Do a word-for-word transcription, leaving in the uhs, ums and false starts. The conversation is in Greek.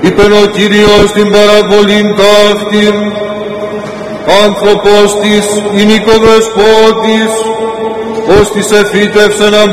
είπεν ο Κύριος την παραβολήν ταύτην, άνθρωπος της ειν οικοδεσπότης, ως της εφύτευσεν